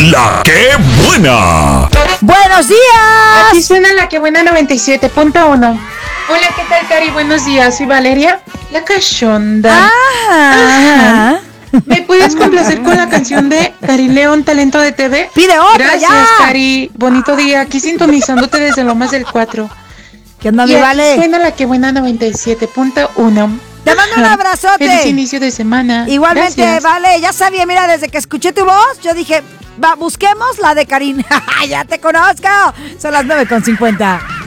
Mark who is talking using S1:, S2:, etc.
S1: La que buena.
S2: ¡Buenos días!
S3: Aquí suena La que buena 97.1. Hola, ¿qué tal, Cari? Buenos días, soy Valeria, la cachonda.
S2: Ajá.
S3: ¿Me puedes complacer con la canción de Cari León, Talento de TV?
S2: ¡Pide otra!
S3: Gracias,
S2: ya!
S3: Cari. Bonito día. Aquí sintonizándote desde Lomas del 4.
S2: ¿Qué onda,
S3: Y
S2: mi
S3: aquí
S2: Vale?
S3: suena La que buena 97.1.
S2: Te mando un abrazote.
S3: Feliz inicio de semana.
S2: Igualmente,
S3: Gracias.
S2: Vale, ya sabía, mira, desde que escuché tu voz, yo dije, busquemos la de Karin. ¡Ya te conozco! Son las 9:50.